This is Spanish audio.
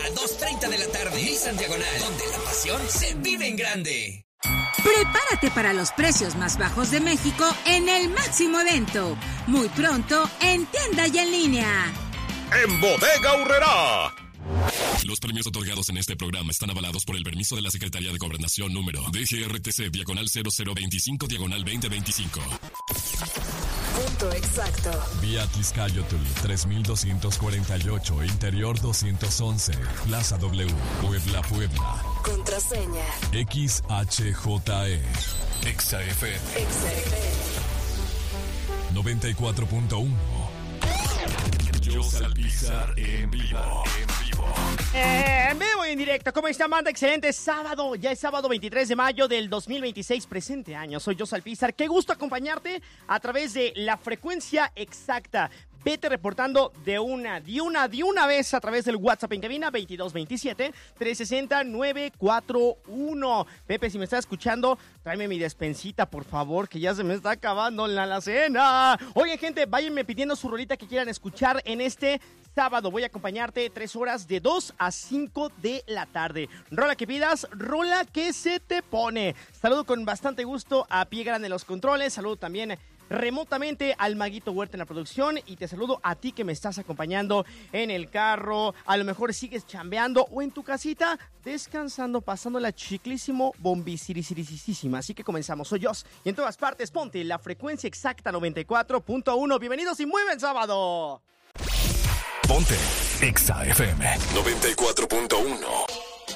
a 2:30 de la tarde. Nissan Diagonal, donde la pasión se vive en grande. Prepárate para los precios más bajos de México en el máximo evento. Muy pronto en tienda y en línea. En Bodega Aurrerá. Los premios otorgados en este programa están avalados por el permiso de la Secretaría de Gobernación número DGRTC/0025/2025. Punto exacto. Vía Tizcayotl 3248, Interior 211, Plaza W, Puebla, Puebla. Contraseña XHJE. XFM. 94.1. José Alpizar en vivo. En vivo y en directo, ¿cómo está, Amanda? Excelente sábado, ya es sábado 23 de mayo del 2026, presente año. Soy José Alpizar, qué gusto acompañarte a través de la frecuencia exacta. Vete reportando de una vez a través del WhatsApp en cabina 2227-360-941. Pepe, si me estás escuchando, tráeme mi despensita, por favor, que ya se me está acabando la alacena. Oye, gente, váyanme pidiendo su rolita que quieran escuchar en este sábado. Voy a acompañarte 3 horas de 2 a 5 de la tarde. Rola que pidas, rola que se te pone. Saludo con bastante gusto a Pie Grande en los controles. Saludo también remotamente al Maguito Huerta en la producción y te saludo a ti que me estás acompañando en el carro, a lo mejor sigues chambeando o en tu casita descansando, pasándola chiclísimo, bombiciriciricísima. Así que comenzamos. Soy Jos y en todas partes ponte la frecuencia exacta 94.1. Bienvenidos y muy buen sábado. Ponte XFM 94.1.